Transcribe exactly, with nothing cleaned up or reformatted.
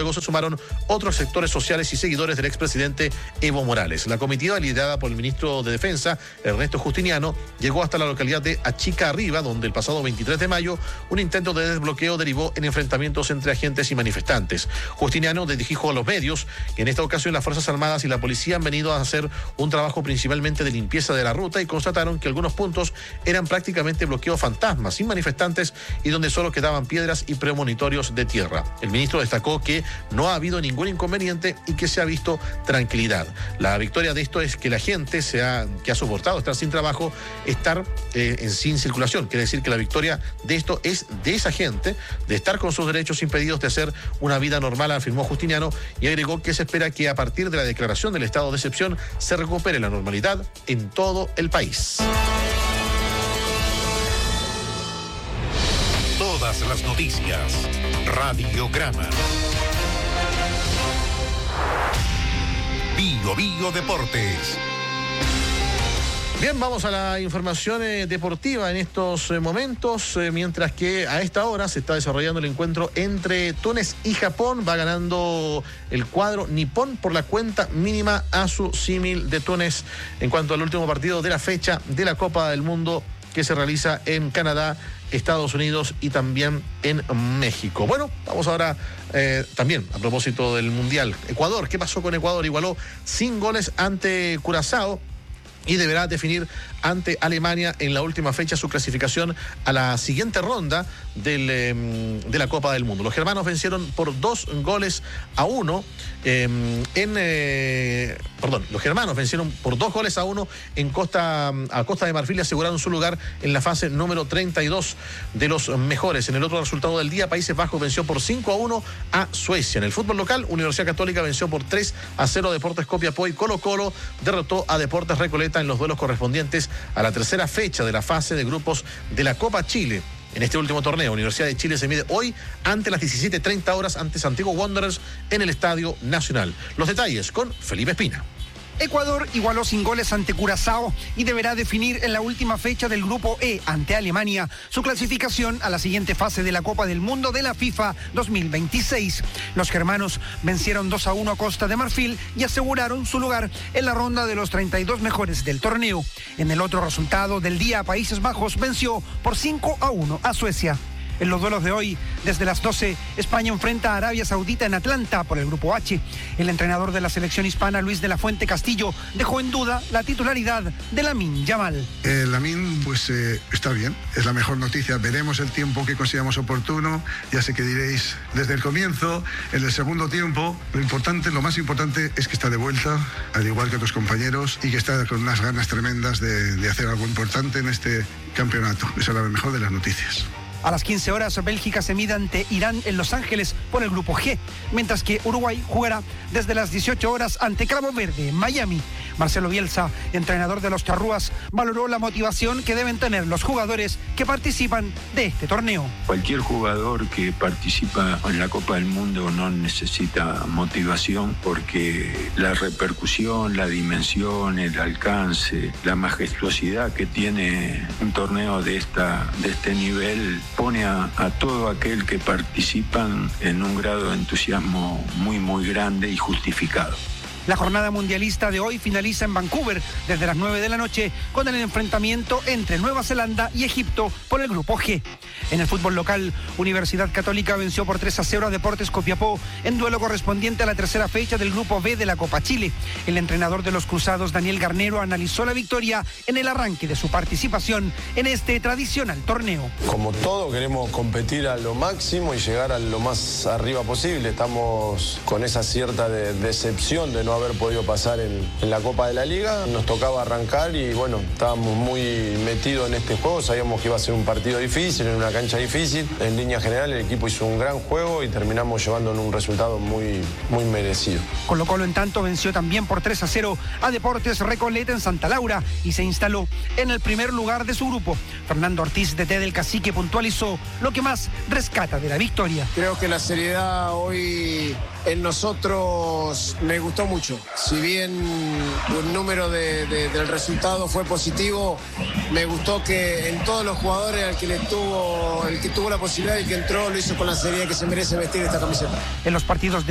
luego se sumaron otros sectores sociales y seguidores del expresidente Evo Morales. La comitiva, liderada por el ministro de Defensa, Ernesto Justiniano, llegó hasta la localidad de Achica Arriba, donde el pasado veintitrés de mayo un intento de desbloqueo derivó en enfrentamientos entre agentes y manifestantes. Justiniano dijo a los medios que en esta ocasión las Fuerzas Armadas y la policía han venido a hacer un trabajo principalmente de limpieza de la ruta y constataron que algunos puntos eran prácticamente bloqueos fantasmas, sin manifestantes y donde solo quedaban piedras y premonitorios de tierra. El ministro destacó que no ha habido ningún inconveniente y que se ha visto tranquilidad. La victoria de esto es que la gente se ha, que ha soportado estar sin trabajo, estar eh, en, sin circulación. Quiere decir que la victoria de esto es de esa gente, de estar con sus derechos impedidos de hacer una vida normal, afirmó Justiniano, y agregó que se espera que a partir de la declaración del estado de excepción se recupere la normalidad en todo el país. Todas las noticias, Radiograma. Bio Bio Deportes. Bien, vamos a la información eh, deportiva en estos eh, momentos, eh, mientras que a esta hora se está desarrollando el encuentro entre Túnez y Japón. Va ganando el cuadro nipón por la cuenta mínima a su símil de Túnez en cuanto al último partido de la fecha de la Copa del Mundo que se realiza en Canadá, Estados Unidos y también en México. Bueno, vamos ahora eh, también a propósito del Mundial. Ecuador, ¿qué pasó con Ecuador? Igualó sin goles ante Curazao y deberá definir ante Alemania en la última fecha su clasificación a la siguiente ronda del, eh, de la Copa del Mundo. Los germanos vencieron por dos goles a uno eh, en eh, perdón, los germanos vencieron por dos goles a uno en Costa a Costa de Marfil y aseguraron su lugar en la fase número treinta y dos de los mejores. En el otro resultado del día, Países Bajos venció por cinco a uno a Suecia. En el fútbol local, Universidad Católica venció por tres a cero a Deportes Copiapó y Colo Colo derrotó a Deportes Recoleta en los duelos correspondientes a la tercera fecha de la fase de grupos de la Copa Chile. En este último torneo, Universidad de Chile se mide hoy ante las diecisiete treinta horas ante Santiago Wanderers en el Estadio Nacional. Los detalles con Felipe Espina. Ecuador igualó sin goles ante Curazao y deberá definir en la última fecha del grupo E ante Alemania su clasificación a la siguiente fase de la Copa del Mundo de la FIFA dos mil veintiséis. Los germanos vencieron dos a uno a Costa de Marfil y aseguraron su lugar en la ronda de los treinta y dos mejores del torneo. En el otro resultado del día, Países Bajos venció por cinco a uno a Suecia. En los duelos de hoy, desde las doce, España enfrenta a Arabia Saudita en Atlanta por el Grupo H. El entrenador de la selección hispana, Luis de la Fuente Castillo, dejó en duda la titularidad de Lamine Yamal. Eh, Lamine, pues eh, está bien, es la mejor noticia. Veremos el tiempo que consideramos oportuno. Ya sé que diréis desde el comienzo, en el segundo tiempo. Lo importante, lo más importante es que está de vuelta, al igual que otros compañeros, y que está con unas ganas tremendas de, de hacer algo importante en este campeonato. Esa es la mejor de las noticias. A las quince horas, Bélgica se mide ante Irán en Los Ángeles por el Grupo G, mientras que Uruguay jugará desde las dieciocho horas ante Cabo Verde, Miami. Marcelo Bielsa, entrenador de los charrúas, valoró la motivación que deben tener los jugadores que participan de este torneo. Cualquier jugador que participa en la Copa del Mundo no necesita motivación porque la repercusión, la dimensión, el alcance, la majestuosidad que tiene un torneo de, esta, de este nivel pone a, a todo aquel que participan en un grado de entusiasmo muy, muy grande y justificado. La jornada mundialista de hoy finaliza en Vancouver desde las nueve de la noche con el enfrentamiento entre Nueva Zelanda y Egipto por el Grupo G. En el fútbol local, Universidad Católica venció por tres a cero a Deportes Copiapó en duelo correspondiente a la tercera fecha del Grupo B de la Copa Chile. El entrenador de los Cruzados, Daniel Garnero, analizó la victoria en el arranque de su participación en este tradicional torneo. Como todo, queremos competir a lo máximo y llegar a lo más arriba posible. Estamos con esa cierta de decepción de no haber podido pasar en, en la Copa de la Liga. Nos tocaba arrancar y bueno, estábamos muy metidos en este juego, sabíamos que iba a ser un partido difícil, en una cancha difícil. En línea general el equipo hizo un gran juego y terminamos llevando un resultado muy, muy merecido. Colo Colo en tanto venció también por tres a cero a Deportes Recoleta en Santa Laura y se instaló en el primer lugar de su grupo. Fernando Ortiz, D T del Cacique, puntualizó lo que más rescata de la victoria. Creo que la seriedad hoy en nosotros me gustó mucho. Si bien el número de, de, del resultado fue positivo, me gustó que en todos los jugadores al que le tuvo, el que tuvo la posibilidad y que entró lo hizo con la seriedad que se merece vestir esta camiseta. En los partidos de